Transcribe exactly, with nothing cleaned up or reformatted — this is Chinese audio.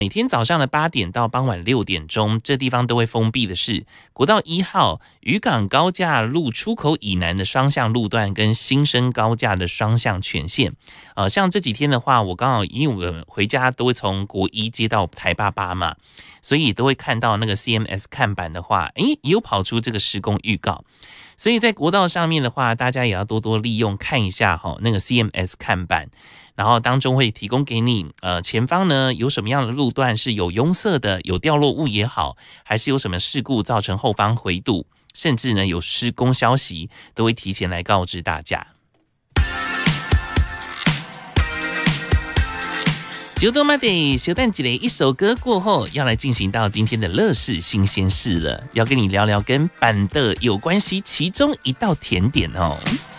每天早上的八点到傍晚六点钟，这地方都会封闭的是国道一号渔港高架路出口以南的双向路段跟新生高架的双向全线。呃，像这几天的话，我刚好因为我回家都会从国一接到台八八嘛，所以都会看到那个 C M S 看板的话，诶，也有跑出这个施工预告。所以在国道上面的话，大家也要多多利用看一下哈，那个 C M S 看板。然后当中会提供给你，呃，前方呢有什么样的路段是有拥塞的，有掉落物也好，还是有什么事故造成后方回堵，甚至呢有施工消息，都会提前来告知大家。就多嘛得休蛋几雷一首歌过后，要来进行到今天的乐事新鲜事了，要跟你聊聊跟板的有关系其中一道甜点哦。